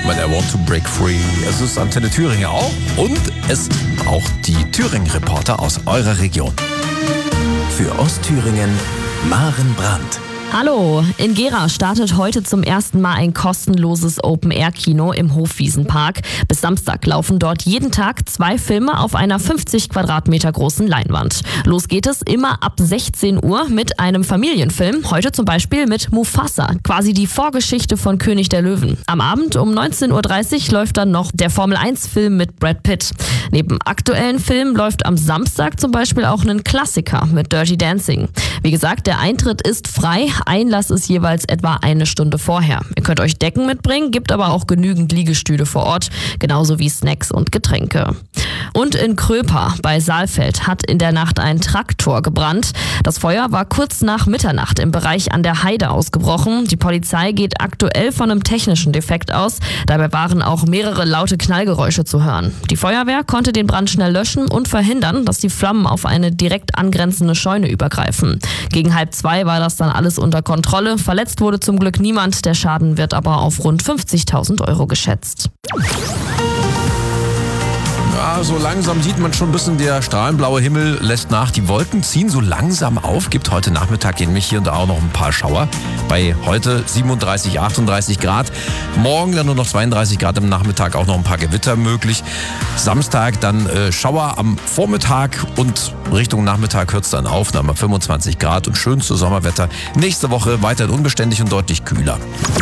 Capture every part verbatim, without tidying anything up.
When I Want to Break Free. Es ist Antenne Thüringen auch und es ist auch die Thüringen-Reporter aus eurer Region. Für Ostthüringen Maren Brandt. Hallo, in Gera startet heute zum ersten Mal ein kostenloses Open-Air-Kino im Hofwiesenpark. Bis Samstag laufen dort jeden Tag zwei Filme auf einer fünfzig Quadratmeter großen Leinwand. Los geht es immer ab sechzehn Uhr mit einem Familienfilm. Heute zum Beispiel mit Mufasa, quasi die Vorgeschichte von König der Löwen. Am Abend um neunzehn Uhr dreißig läuft dann noch der Formel eins Film mit Brad Pitt. Neben aktuellen Filmen läuft am Samstag zum Beispiel auch ein Klassiker mit Dirty Dancing. Wie gesagt, der Eintritt ist frei. Einlass ist jeweils etwa eine Stunde vorher. Ihr könnt euch Decken mitbringen, gibt aber auch genügend Liegestühle vor Ort, genauso wie Snacks und Getränke. Und in Kröper bei Saalfeld hat in der Nacht ein Traktor gebrannt. Das Feuer war kurz nach Mitternacht im Bereich an der Heide ausgebrochen. Die Polizei geht aktuell von einem technischen Defekt aus. Dabei waren auch mehrere laute Knallgeräusche zu hören. Die Feuerwehr konnte den Brand schnell löschen und verhindern, dass die Flammen auf eine direkt angrenzende Scheune übergreifen. Gegen halb zwei war das dann alles unter Kontrolle. Verletzt wurde zum Glück niemand. Der Schaden wird aber auf rund fünfzigtausend Euro geschätzt. Ja, so langsam sieht man schon ein bisschen, der strahlenblaue Himmel lässt nach. Die Wolken ziehen so langsam auf. Gibt heute Nachmittag nämlich hier und da auch noch ein paar Schauer. Bei heute siebenunddreißig, achtunddreißig Grad. Morgen dann nur noch zweiunddreißig Grad, am Nachmittag auch noch ein paar Gewitter möglich. Samstag dann äh, Schauer am Vormittag und Richtung Nachmittag hört es dann auf. Dann mal fünfundzwanzig Grad und schönste Sommerwetter. Nächste Woche weiterhin unbeständig und deutlich kühler.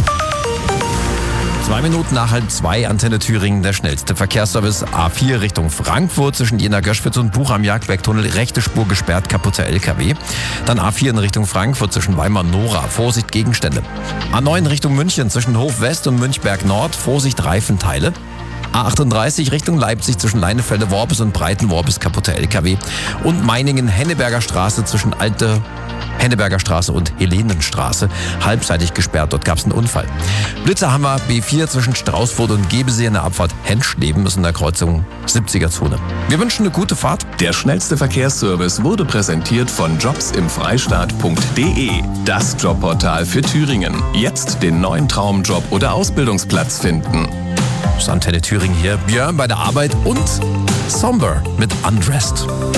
Zwei Minuten nach halb zwei, Antenne Thüringen, der schnellste Verkehrsservice. A vier Richtung Frankfurt zwischen Jena-Göschwitz und Buch am Jagdbergtunnel. Rechte Spur gesperrt, kaputter L K W. Dann A vier in Richtung Frankfurt zwischen Weimar und Nora. Vorsicht Gegenstände. A neun Richtung München zwischen Hof West und Münchberg Nord. Vorsicht Reifenteile. A achtunddreißig Richtung Leipzig zwischen Leinefelde-Worpes und Breiten-Worpes, kaputter L K W. Und Meiningen-Henneberger Straße zwischen Alte Henneberger Straße und Helenenstraße. Halbseitig gesperrt, dort gab es einen Unfall. Blitzer haben wir B vier zwischen Straußfurt und Gebesee in der Abfahrt Henschleben, ist in der Kreuzung siebziger Zone. Wir wünschen eine gute Fahrt. Der schnellste Verkehrsservice wurde präsentiert von jobs im freistaat punkt de. Das Jobportal für Thüringen. Jetzt den neuen Traumjob oder Ausbildungsplatz finden. Das ist Antenne Thüringen hier. Björn bei der Arbeit und Somber mit Undressed.